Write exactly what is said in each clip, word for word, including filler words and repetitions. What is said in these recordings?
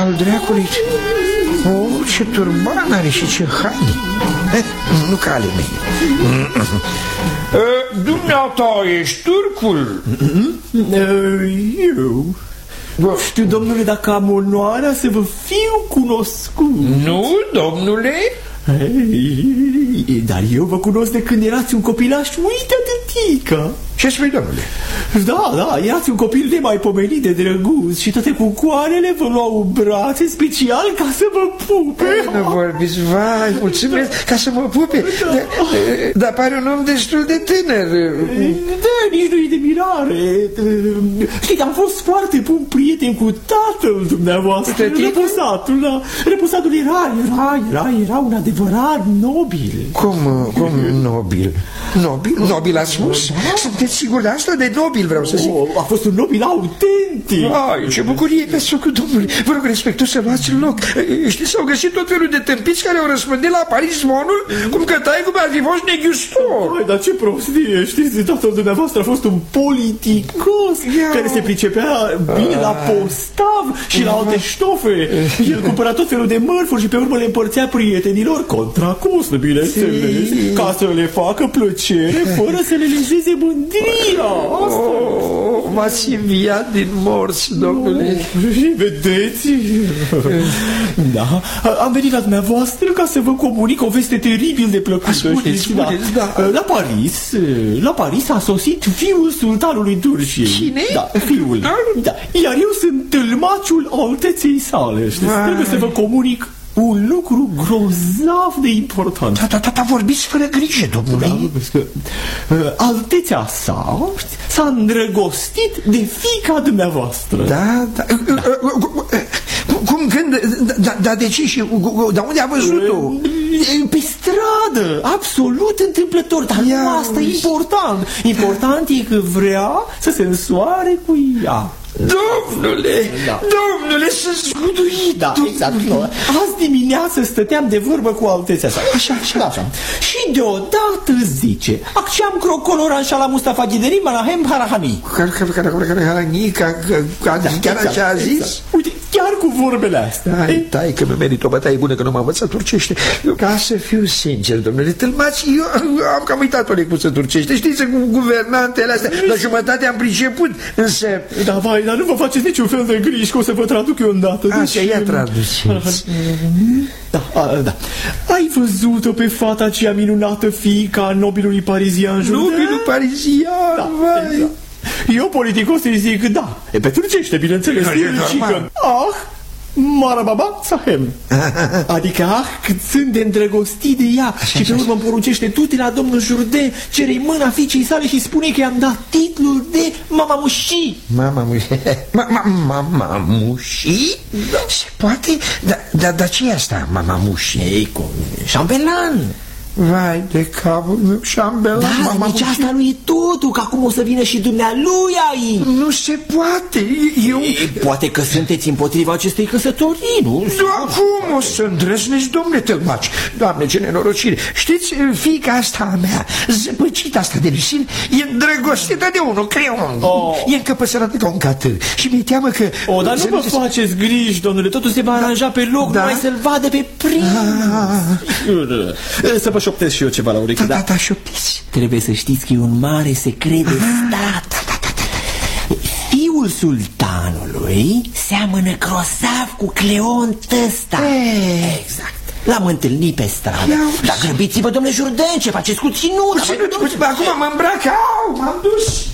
al draicului. Oh, ce turban are și ce haine. eh, Nu ca ale mei. Dumneata ești turcul? Eu știu, domnule, dacă am onoarea să vă fiu cunoscut. Nu, domnule? Ei, dar eu vă cunosc de când erați un copilaș uite atâtica. Ce spui, domnule? Da, da, erați un copil nemaipomenit de drăguț și toate cucoarele vă luau în brațe special ca să vă pupe. Nu vorbiți, vai, mulțumesc, ca să mă pupe. Dar, dar pare un om destul de tânăr. Da, nici nu-i de mirare. Știți, am fost foarte bun prieten cu tatăl dumneavoastră, reposatul, da. Reposatul era, era, era, era un adevărat nobil. Cum, cum nobil? Nobil? Nobil ați spus? Sunteți sigur de asta? De nobil vreau să zic. A fost un nobil autentic. Ai, ce bucurie pe socul domnului. Vă rog respectul să luați loc. Știți, s-au găsit tot felul de tâmpiți care au răspândit la Paris zvonul cum că taicul ar fi fost negustor. Ai, dar ce prostie, știți, tatăl dumneavoastră a fost un politicos care se pricepea bine la postav și la alte ștofe. El cumpăra tot felul de mărfuri și pe urmă le împărțea prietenilor contra cost, bineînțeles, ca să le facă plăcere fără să le lezeze mândria. Oh, m-ați înviat din morți, domnule. Vedeți? Da, am venit la dumneavoastră ca să vă comunic o veste teribil de plăcută. Spuneți, spuneți, da. La Paris, la Paris a sosit fiul sultanului Turciei. Cine? Da, fiul. Da. Iar eu sunt tâlmaciul alteței sale. Știți? Trebuie să vă comunic un lucru grozav de important. Da, da, da, da, vorbiți fără grijă, domnule. Da, altețea sa s-a îndrăgostit de fiica dumneavoastră. Da, da, da. Cum, când, da, da, de ce și, dar unde a văzut-o? Pe stradă, absolut întâmplător. Dar nu asta e important. Important e că vrea să se însoare cu ea. Domnule, da. Domnule, sunt zguduit. Da, exact. Azi dimineață stăteam de vorbă cu altețea sa. Așa, așa, da, așa. Și deodată zice: Acceam crocoloran și la Mustafa Ghiderim la hem harahani. Harahani, chiar așa a zis? Uite, chiar cu vorbele astea. Hai, tai că mi-a merită o bătaie bună că nu m-am învățat turcește. Ca să fiu sincer, domnule Tâlmați, eu am cam uitat o lecuță turcește. Știți, cu guvernantele astea, la jumătate am priceput, însă... Da, vai, dar nu vă faceți niciun fel de griji, că o să vă traduc eu îndată. Așa, ia traduceți. Da, a, da. Ai văzut-o pe fata aceea minunată, fiica nobilului parizian Jourdain? Nobilul parizian, da, vai. Exact. Eu, politicos, îi zic da. E pe turcește, bineînțeles. Ah, marababa sahem. Adică, ah, cât sunt de îndrăgostit de ea. Așa, și pe urmă îmi poruncește du-te la domnul Jourdain, cere-i mâna fiicei sale și spune că i-am dat titlul de mamamuși. Mamamuși? Mamamuși? Se poate? Dar da, ce e asta, mamamuși? Ei, cum? Șambelan. Vai de capul meu, șambelan. Da, mama, deci asta nu e totul, că acum o să vină și dumnealui aici. Nu se poate, eu... E, poate că sunteți împotriva acestei căsătorii, nu? Da, cum o să îndrăznești, domnule Tâlmaci? Doamne, ce nenorocire. Știți, fiica asta a mea, zăpăcită asta de Lucile, e îndrăgostită de unul, Cleon. Oh. E încăpăsărată ca un catâr și mi-e teamă că... O, dar nu vă faceți griji, domnule, totul se va aranja pe loc, da? Numai să-l vadă pe prinț. Să vă șoptesc și eu ceva la ureche. Da, da, da, șoptiți. Trebuie să știți că e un mare secret de stat. Da, da, da, da. Fiul sultanului seamănă grozav cu Cleon ăsta. Exact. L-am întâlnit pe stradă. Dar grăbiți-vă, domnule Jourdain, ce faceți cu ținut? Acum mă îmbrac, au, m-am dus.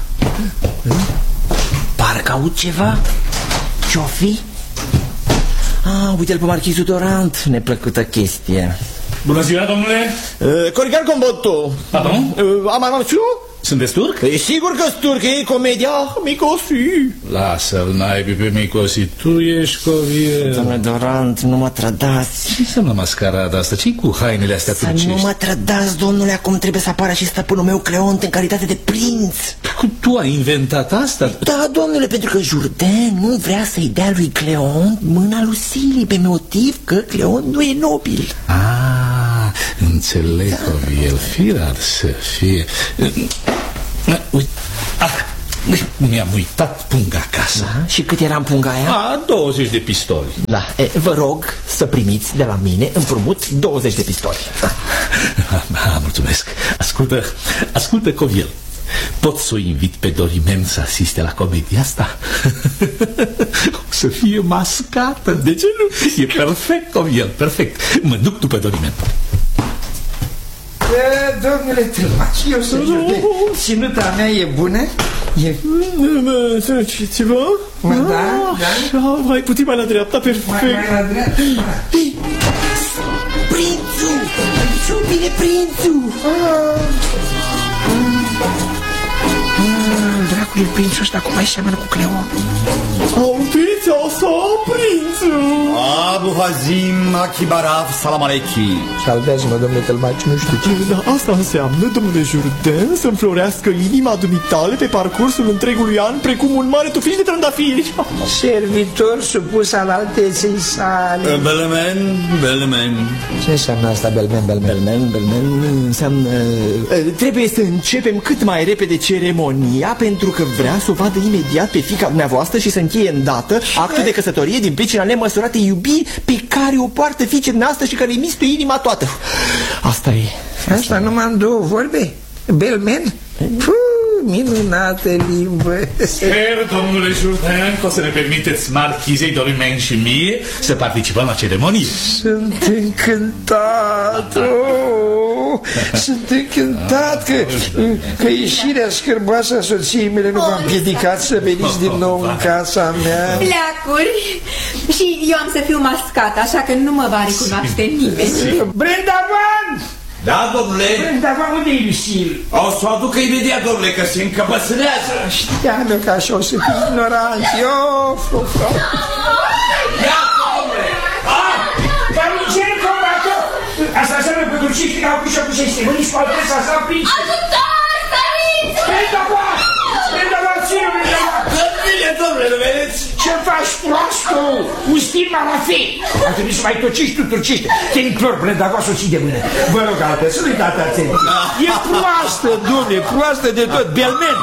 Parcă aud ceva. Ce-o fi? Ah, uite-l pe marchizul Dorant. Neplăcută chestie. Bună ziua, domnule! Uh, Coricar Combotto. Pardon? Uh, am amaciu? Sunteți turc? E sigur că-s turc, e comedia Micosi. Lasă-l, naibii pe Micosi, tu ești covier. Domnule Dorant, nu mă trădați. Ce înseamnă mascarada asta? Ce-i cu hainele astea turcești? Să nu mă trădați, domnule, acum trebuie să apară și stăpânul meu Cleon în calitate de prinț. Tu ai inventat asta? Da, domnule, pentru că Jourdain nu vrea să-i dea lui Cleon mâna lui Silii pe motiv că Cleon nu e nobil. Ah, înțeleg, covier, firar să fie. Uite, ah, Mi-am uitat punga acasă. Da? Și cât era în punga aia? A, douăzeci de pistoli. Da, e, vă rog să primiți de la mine împrumut douăzeci de pistoli. Ah, mulțumesc. Ascultă, ascultă, Coviel. Pot să o invit pe Dorimen să asiste la comedia asta? O să fie mascată. De ce nu? E perfect, Coviel, perfect. Mă duc după Dorimen. Domnule Tâlmaci, eu să judec. Ținuta mea e bună? E... Ceva? Da, da. Așa, mai puțin mai la dreapta, perfect. Mai, mai la dreapta. Prințul! Prințul, vine prințul! Dracului, prințul ăsta cum mai seamănă cu Cleon? Autorița asta, prințul! Abu Hazim, Achibaraf, salam alechi. Salvează-mă, domnule Tălmaci, nu știu ce. Da, asta înseamnă, domnule Jourdain, să înflorească inima dumitale pe parcursul întregului an, precum un mare tufiș de trandafiri. Servitor supus al alteței sale. Belmen, Belmen. Ce înseamnă asta, Belmen, Belmen? Belmen, belmen înseamnă... Trebuie să începem cât mai repede ceremonia, pentru că vrea să o vadă imediat pe fiica dumneavoastră și să încheie îndată actul de căsătorie din pricina nemăsurate iubiri pe care o poartă fiicei noastre și care îi mistuie inima toată. Asta e. Asta numai în două vorbe? Belmen? Puh, minunată limbă. Sper, domnule Jourdain, că o să ne permiteți marchizei Dorimen și mie să participăm la ceremonie. Sunt încântat, oh, sunt încântat că, că ieșirea scârboasă a soției mele nu v-a împiedicat să veniți din nou în casa mea. Pleacuri. Și eu am să fiu mascată, așa că nu mă va recunoaște nimeni. Brenda Van! Da, domnule. Brenda Van, unde e Lucille? O să o aducă imediat, domnule, că se încăpățânează. Știam eu că așa o să fii ignoranți. Of, of, of. Ia, domnule! Ah! Dar nu cer combată! Asta înseamnă că Dulciști n-au pus și-o pus să-i stămâniți cu alteța sa prinț. Ajutor, stăriți! Brenda Van! Brenda Van, ține, Brenda Van! Bine, domnule, nu vedeți? Ce faci, proastă? Ustin Marafe! Ar trebui să mai tociști tu, turciște. Te implor, Brenda Van, să o ții de mână. Vă rog, altă, să nu-i dați atenție. E proastă, domne, proastă de tot. Belmen!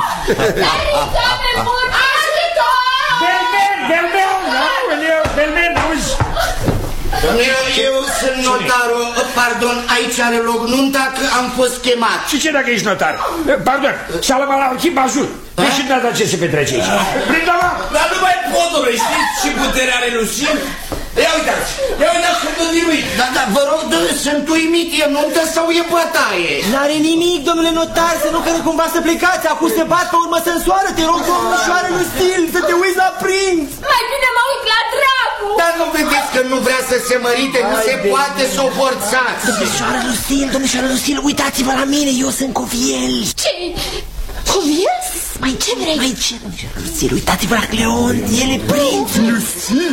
Belmen, Belmen! Aoleu, Belmen, auzi! Eu, eu sunt notarul, pardon, aici are loc nunta că am fost chemat. Și ce dacă ești notar? Pardon, Salama la Ochim Bazul. Deci nu dat ce se petrece aici. Brindala! Dar nu mai pot, domnule, știți ce putere are Lucille? Ia uitați, ia uitați cum sunt diluit. Da, da, vă rog, sunt uimit, e nuntă sau e bătaie? N-are nimic, domnule notar, să nu că cumva să plecați. Acum se bat, pe urmă se însoară. Te rog, domnișoară Lucille, să te uiți la prinț. Mai bine mă uit la dracu! Dar nu vedeți că nu vrea să se mărite, nu se poate să o forțați. Domnișoară Lucille, domnișoară Lucille, uitați-vă la mine, eu sunt Coviel. Ce? Coviel? Mai ce vrei? Mai ce, domnișoară Lucille, uitați-vă la Cleon, el e prinț. Lucille,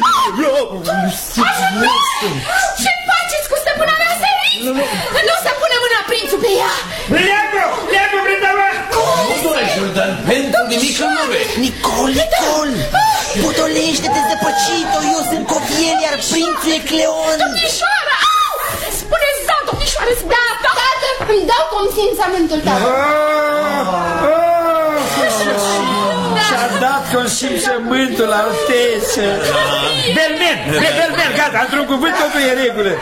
Ce faceți cu stăpâna mea, Serin? Nu o să pune mâna prințul pe ea. Leagă, leagă, Brindala! Nu, domnule Jourdain, pentru nimic în lume. Nicol, Nicol, potolește-te zăpăcit-o, eu sunt Coviel, iar prințul e Cleon. Domnișoara! Spune-ți da, domnișoară, da, tată, îmi dau consimțământul tău. Și-a dat consimțământul, alteță. Belmen, Belmen, gata, într-un cuvânt totul e regulă.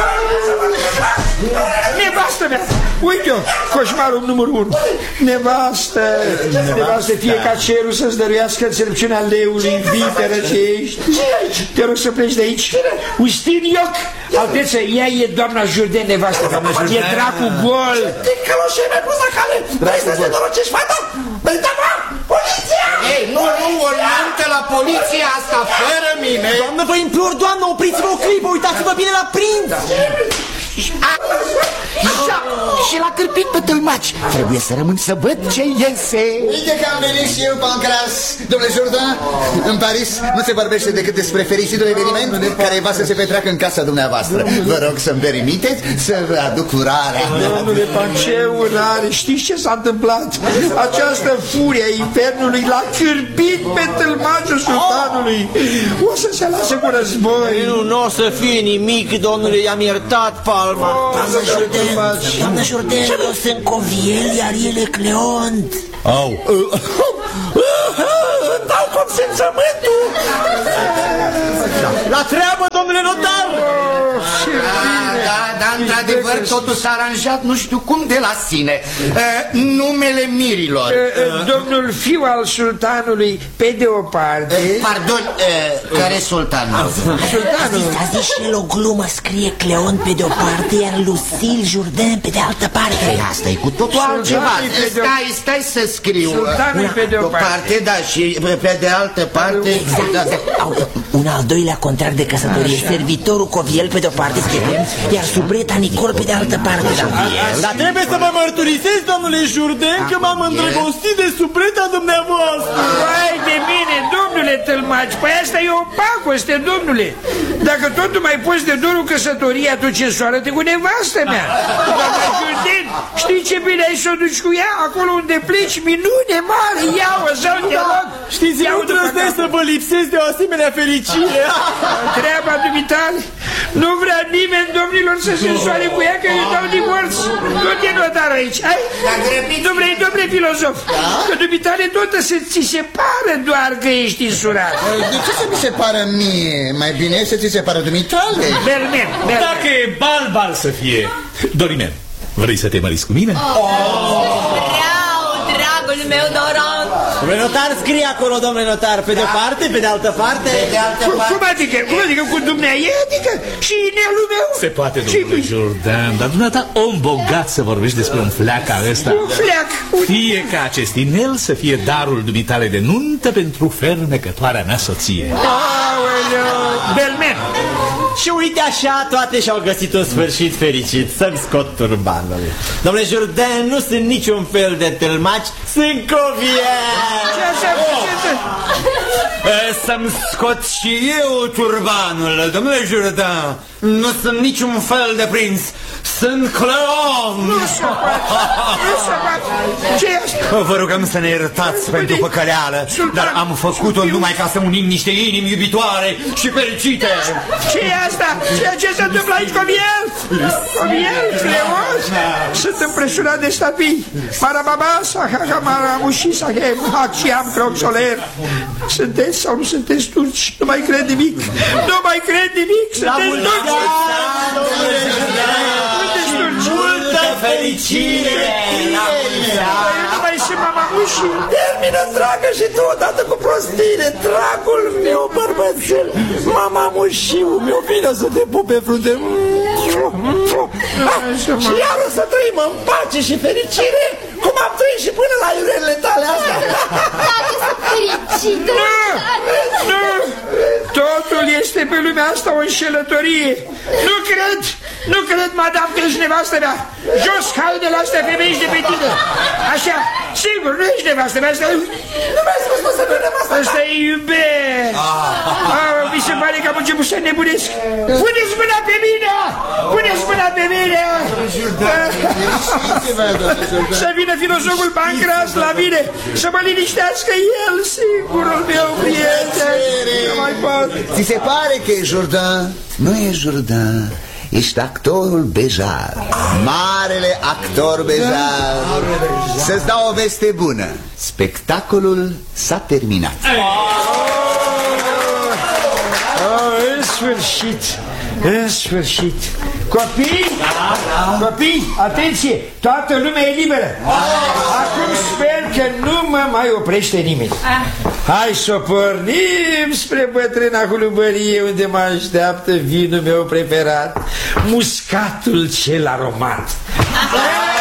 Nevastă mea, uite-o, coșmarul numărul unu. Nevastă, nevastă, fie ca cerul să-ți dăruiască înțelepciunea leului, viteră ce ești. Te rog să pleci de aici. Ustin Ioc, alteță, ea e doamna Jourdain, nevastă mea. E dracu gol. Te căloșe mai pus la cale, vrei să te norocești fata? Brindala, poliția! Ei, nu, nu, o nuntă la poliție asta, fără mine. Doamnă, vă implor, doamnă, opriți-vă o clipă, uitați-vă bine la prinț. Așa, și l-a cârpit pe tălmaci. Trebuie să rămân să văd ce iese. Uite că am venit și eu, Pancras. Domnule Jourdain, în Paris nu se vorbește decât despre fericitul eveniment care va să se petreacă în casa dumneavoastră. Vă rog să-mi permiteți să vă aduc urarea. Domnule Pan, ce urare! Știți ce s-a întâmplat? Această furie a infernului l-a cârpit pe tâlmaciul sultanului. O să se lase cu război. Nu, nu o să fie nimic, domnule, i-am iertat palma. Doamna Jourdain, doamna Jourdain, eu sunt Coviel, iar el e Cleon. Au. simțământul. La treabă, domnule notar! Da, da, într-adevăr, totul s-a aranjat, nu știu cum, de la sine. Numele mirilor. Domnul fiu al sultanului, pe de o parte. Pardon, care sultanul? Sultanul. A zis și el o glumă, scrie Cleon pe de o parte, iar Lucille Jourdain pe de altă parte. Asta e cu totul altceva. Stai, stai să scriu. Sultanul pe de o parte. Da, și pe de altă parte. Exact. Un al doilea contract de căsătorie, servitorul Coviel pe de o parte, iar subreta Nicol pe de altă parte. Dar trebuie să mă mărturisesc, domnule Jourdain, că m-am îndrăgostit de subreta dumneavoastră. Vai de mine, domnule Tălmaci, păi asta e o pacoste, domnule. Dacă tot nu mai poți de dorul căsătorii, atunci însoară-te cu nevastă mea. Doamna Jourdain, știi ce bine ai să o duci cu ea? Acolo unde pleci, minune mare, ia-o, zău, te rog. Știți, eu trăznesc să vă lipsesc de o asemenea fericire. Treaba dumitale, nu vrea nimeni, domnilor, să se însoare cu ea, că eu dau divorț. Nu te notar aici, ai? Nu vrei, domnule filozof, că dumitale tot să ți se pară doar că ești însurat. De ce să mi se pară mie? Mai bine să ți se pară dumitale. Bermen, bermen. Dacă e bal, bal să fie. Dorimen, vrei să te măriți cu mine? Vreau, dragul meu Doron. Domnule notar, scrie acolo, domnule notar, pe de o parte, pe de altă parte. Pe de altă parte. Cum adică? Cum adică cu dumneavoastră? Adică și inelul meu? Se poate, domnule Jourdain, dar dumneata, om bogat, să vorbești despre un fleac ca ăsta. Un fleac. Fie ca acest inel să fie darul dumitale de nuntă pentru fermecătoarea mea soție. Aoleu, Belmen. Și uite așa, toate și-au găsit un sfârșit fericit. Să-mi scot turbanul. Domnule Jourdain, nu sunt niciun fel de tălmaci, sunt Coviel. Ce așa, Să-mi scot și eu turbanul, domnule Jourdain. Nu sunt niciun fel de prinț, sunt Cleon. Nu se poate, nu se poate. Ce e asta? Vă rugăm să ne iertați pentru păcăleală, dar am făcut-o numai ca să unim niște inimi iubitoare și fericite. Ce e asta? Ce, ce se întâmplă aici, Coviel? Coviel, Cleon? Sunt împresurat de stapii. Marababa, sahaha, maramuși, sahem, haciam, croxoler. Sunteți sau nu sunteți turci? Nu mai cred nimic. Nu mai cred nimic. Sunteți turci. Multă fericire! Nu mai sunt mamamuși. Termină, dragă, și tu odată cu prostire, dragul meu bărbățel. Mamamușiu meu, vine să te pup pe frunte. Și iar o să trăim în pace și fericire, cum am trăit și până la iurelele tale astea. Tată, sunt fericită. Nu! Totul este pe lumea asta o înșelătorie. Nu cred, nu cred, madame, că ești nevastă mea. Jos hainele astea femeiești de pe tine. Așa, sigur, nu ești nevastă mea. Nu mi-ai spus, nu să nu nevastă mea. Asta e iubire. Ah, mi se pare că am început să nebunesc. Puneți mâna pe mine! Puneți mâna pe mine! Să vină filozoful Pancras la mine, să mă liniștească el, singurul meu prieten. Nu mai pot. Ți se pare că e Jourdain? Nu e Jourdain. Ești actorul Bejar, marele actor Bejar. Să-ți dau o veste bună. Spectacolul s-a terminat. Oh, în sfârșit, în sfârșit. Copii, copii, atenție, toată lumea e liberă. Acum sper că nu mă mai oprește nimeni. Hai să pornim spre bătrâna Hulumbărie, unde mă așteaptă vinul meu preferat, muscatul cel aromat.